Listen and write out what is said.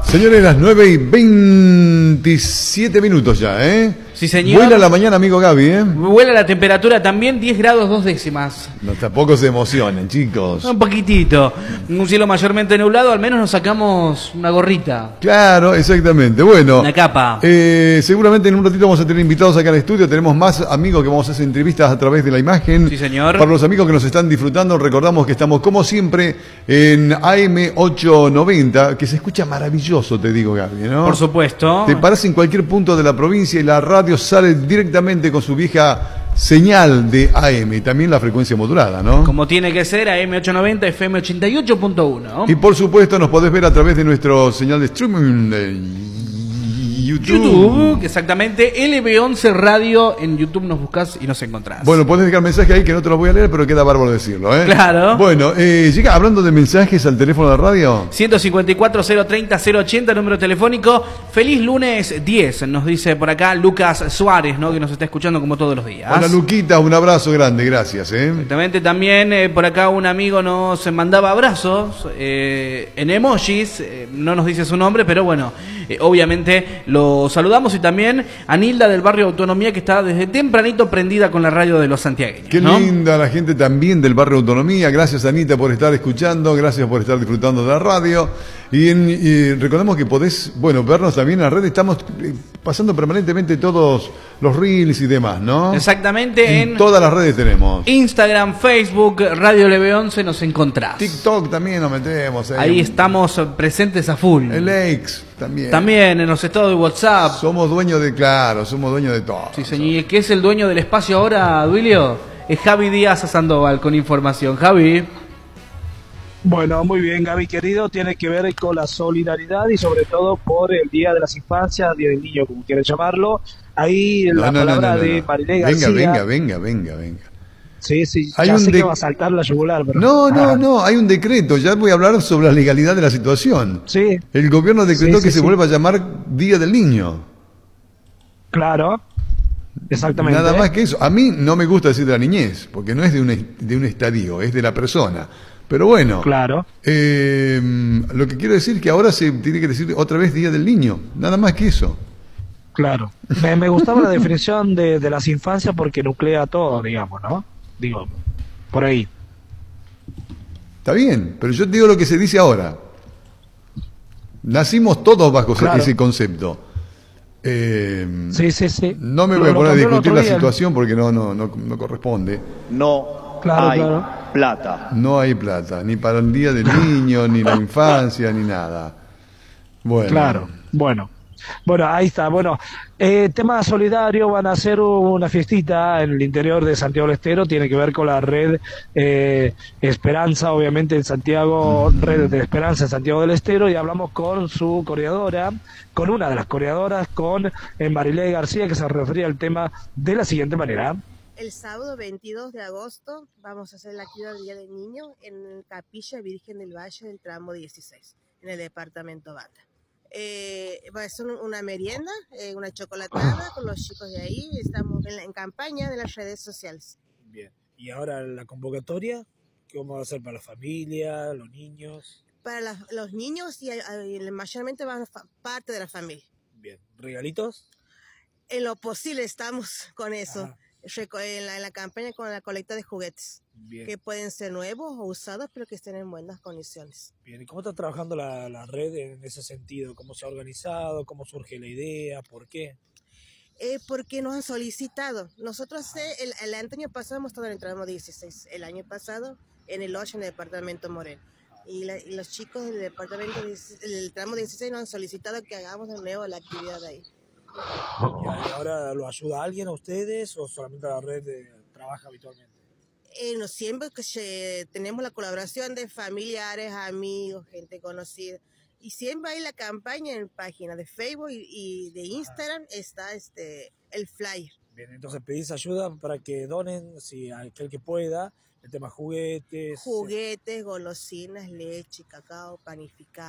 Señores, las 9:27 ya, ¿eh? Sí, señor. Vuela la mañana, amigo Gaby, ¿eh? Vuela la temperatura también, 10 grados 2 décimas. No, tampoco se emocionen, chicos. Un poquitito. Un cielo mayormente nublado, al menos nos sacamos una gorrita. Claro, exactamente. Bueno. Una capa. Seguramente en un ratito vamos a tener invitados acá al estudio. Tenemos más amigos que vamos a hacer entrevistas a través de la imagen. Sí, señor. Para los amigos que nos están disfrutando, recordamos que estamos como siempre en AM890, que se escucha maravilloso, te digo, Gaby, ¿no? Por supuesto. Te paras en cualquier punto de la provincia y la radio sale directamente con su vieja señal de AM y también la frecuencia modulada, ¿no? Como tiene que ser, AM890, FM 88.1. Y por supuesto nos podés ver a través de nuestro señal de streaming de YouTube. Exactamente, LB11 Radio, en YouTube nos buscas y nos encontrás. Bueno, podés dejar mensaje ahí que no te lo voy a leer, pero queda bárbaro decirlo, ¿eh? Claro. Bueno, llega hablando de mensajes al teléfono de la radio. 154-030-080, número telefónico. Feliz lunes 10, nos dice por acá Lucas Suárez, ¿no? Que nos está escuchando como todos los días. Hola, Luquita, un abrazo grande, gracias, ¿eh? Exactamente, también por acá un amigo nos mandaba abrazos en emojis, no nos dice su nombre, pero bueno, obviamente lo saludamos. Y también a Nilda del barrio Autonomía, que está desde tempranito prendida con la radio de los santiagueños. Qué ¿no? linda la gente también del barrio Autonomía. Gracias, Anita, por estar escuchando, gracias por estar disfrutando de la radio. Y recordemos que podés, vernos también en la red. Estamos pasando permanentemente todos los reels y demás, ¿no? Exactamente, en todas las redes tenemos. Instagram, Facebook, Radio LB11 nos encontrás. TikTok también nos metemos. Ahí estamos presentes a full. El X también. También en los estados de WhatsApp. Somos dueños de todo. Sí, señor. ¿Y el que es el dueño del espacio ahora, Duilio? Es Javi Díaz Sandoval con información. Javi. Bueno, muy bien, Gaby querido, tiene que ver con la solidaridad y sobre todo por el Día de las Infancias, Día del Niño, como quieras llamarlo. Ahí la palabra de Marilé García. Venga. Sí, hay ya sé que va a saltar la yugular. Pero... No, hay un decreto, ya voy a hablar sobre la legalidad de la situación. Sí. El gobierno decretó que se vuelva a llamar Día del Niño. Claro, exactamente. Nada más que eso. A mí no me gusta decir de la niñez, porque no es de un estadio, es de la persona. Pero bueno, claro. Lo que quiero decir es que ahora se tiene que decir otra vez Día del Niño, nada más que eso. Claro. Me gustaba la definición de las infancias porque nuclea todo, digamos, ¿no? Digo, por ahí. Está bien, pero yo te digo lo que se dice ahora. Nacimos todos bajo ese concepto. Sí. No me voy a poner a discutir la situación porque no corresponde. Claro. Plata. No hay plata, ni para el Día del Niño, ni la infancia, ni nada. Bueno. Claro, bueno, ahí está. Bueno, tema solidario, van a hacer una fiestita en el interior de Santiago del Estero, tiene que ver con la red Esperanza, obviamente en Santiago, red de Esperanza en Santiago del Estero, y hablamos con su coordinadora, con una de las coordinadoras, con Marilé García, que se refería al tema de la siguiente manera. El sábado 22 de agosto vamos a hacer la actividad del Día del Niño en Capilla Virgen del Valle del tramo 16, en el departamento Bata. Va a ser una merienda, una chocolatada con los chicos de ahí. Estamos en campaña de las redes sociales. Bien, y ahora la convocatoria, ¿qué vamos a hacer para la familia, los niños? Para los niños y mayormente van parte de la familia. Bien, ¿regalitos? En lo posible estamos con eso. Ajá. En la campaña con la colecta de juguetes. Bien. Que pueden ser nuevos o usados, pero que estén en buenas condiciones. Bien, ¿y cómo está trabajando la red en ese sentido? ¿Cómo se ha organizado? ¿Cómo surge la idea? ¿Por qué? Porque nos han solicitado. Nosotros el año pasado hemos estado en el tramo 16, el año pasado en el 8 en el departamento Morel. Y los chicos del departamento del tramo 16 nos han solicitado que hagamos de nuevo la actividad ahí. ¿Y ahora lo ayuda alguien a ustedes o solamente la red trabaja habitualmente? Siempre que tenemos la colaboración de familiares, amigos, gente conocida. Y siempre hay la campaña en página de Facebook y de Instagram está el flyer. Bien, entonces pedís ayuda para que donen, si aquel que pueda, el tema juguetes. Juguetes, golosinas, leche, cacao, panificado.